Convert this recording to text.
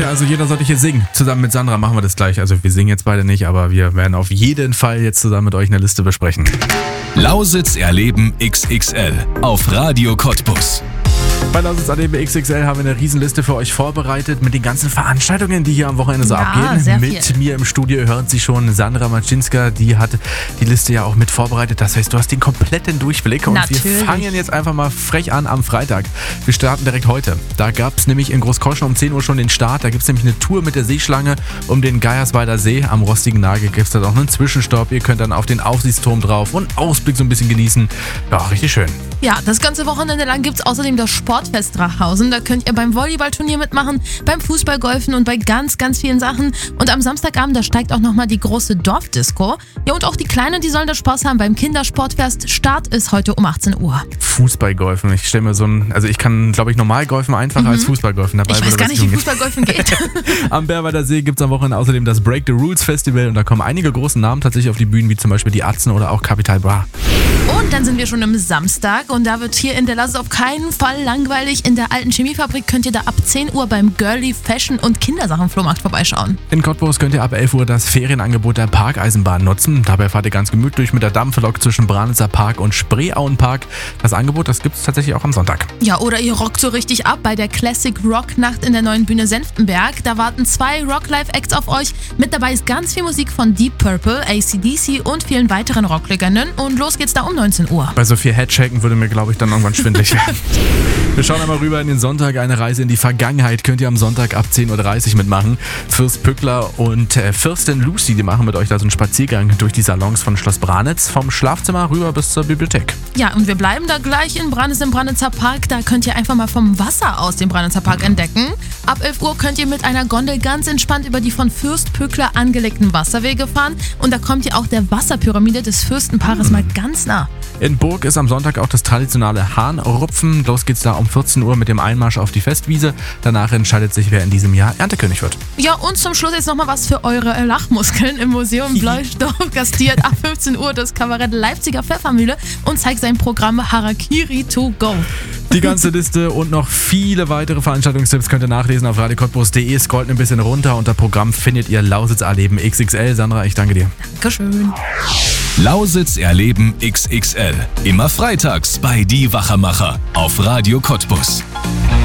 Also jeder sollte hier singen. Zusammen mit Sandra machen wir das gleich. Also wir singen jetzt beide nicht, aber wir werden auf jeden Fall jetzt zusammen mit euch eine Liste besprechen. Lausitz erleben XXL auf Radio Cottbus. Bei Lausitz erleben XXL haben wir eine Riesenliste für euch vorbereitet mit den ganzen Veranstaltungen, die hier am Wochenende so abgehen. Sehr mit viel. mir im Studio hören Sie schon Sandra Maczynska, die hat die Liste ja auch mit vorbereitet. Das heißt, du hast den kompletten Durchblick und Natürlich. wir fangen jetzt einfach mal frech an am Freitag. Wir starten direkt heute. Da gab es nämlich in Großkoschen um 10 Uhr schon den Start. Da gibt es nämlich eine Tour mit der Seeschlange um den Geierswalder See. Am rostigen Nagel gibt es da auch einen Zwischenstopp. Ihr könnt dann auf den Aussichtsturm drauf und Ausblick so ein bisschen genießen. Ja, richtig schön. Ja, das ganze Wochenende lang gibt es außerdem das Sportfest Drachhausen. Da könnt ihr beim Volleyballturnier mitmachen, beim Fußballgolfen und bei ganz, ganz vielen Sachen. Und am Samstagabend, da steigt auch nochmal die große Dorfdisco. Ja, und auch die Kleinen, die sollen da Spaß haben beim Kindersportfest. Start ist heute um 18 Uhr. Fußballgolfen. Ich stelle mir also ich kann, glaube ich, normal golfen einfacher als Fußballgolfen. Dabei Ich weiß gar nicht, wie Fußballgolfen geht. Am Bärwalder See gibt es am Wochenende außerdem das Break the Rules Festival und da kommen einige große Namen tatsächlich auf die Bühnen, wie zum Beispiel die Atzen oder auch Capital Bra. Und dann sind wir schon am Samstag und da wird hier in der Lausitz auf keinen Fall langweilig. In der alten Chemiefabrik könnt ihr da ab 10 Uhr beim Girly Fashion und Kindersachenflohmarkt vorbeischauen. In Cottbus könnt ihr ab 11 Uhr das Ferienangebot der Parkeisenbahn nutzen. Dabei fahrt ihr ganz gemütlich mit der Dampflok zwischen Branitzer Park und Spreeauenpark. Das Angebot, das gibt es tatsächlich auch am Sonntag. Ja, oder ihr rockt so richtig ab bei der Classic Rock Nacht in der neuen Bühne Senftenberg. Da warten 2 Rock-Live-Acts auf euch. Mit dabei ist ganz viel Musik von Deep Purple, AC/DC und vielen weiteren Rocklegenden. Und los geht's da um 19 Uhr. Bei so viel Headshaken würde mir, glaube ich, dann irgendwann schwindelig werden. Wir schauen einmal rüber in den Sonntag. Eine Reise in die Vergangenheit könnt ihr am Sonntag ab 10.30 Uhr mitmachen. Fürst Pückler und Fürstin Lucy, die machen mit euch da so einen Spaziergang durch die Salons von Schloss Branitz. Vom Schlafzimmer rüber bis zur Bibliothek. Ja, und wir bleiben da gleich in Branitz im Branitzer Park. Da könnt ihr einfach mal vom Wasser aus den Branitzer Park entdecken. Ab 11 Uhr könnt ihr mit einer Gondel ganz entspannt über die von Fürst Pückler angelegten Wasserwege fahren. Und da kommt ihr auch der Wasserpyramide des Fürstenpaares mal ganz nah. In Burg ist am Sonntag auch das traditionelle Hahnrupfen. Los geht's da um 14 Uhr mit dem Einmarsch auf die Festwiese. Danach entscheidet sich, wer in diesem Jahr Erntekönig wird. Ja, und zum Schluss jetzt nochmal was für eure Lachmuskeln. Im Museum Bleusdorf gastiert ab 15 Uhr das Kabarett Leipziger Pfeffermühle und zeigt sein Programm Harakiri to go. Die ganze Liste und noch viele weitere Veranstaltungstipps könnt ihr nachlesen auf radiocottbus.de. Scrollt ein bisschen runter. Unter Programm findet ihr Lausitz erleben XXL. Sandra, ich danke dir. Dankeschön. Lausitz erleben XXL. Immer freitags bei Die Wachermacher auf Radio Cottbus.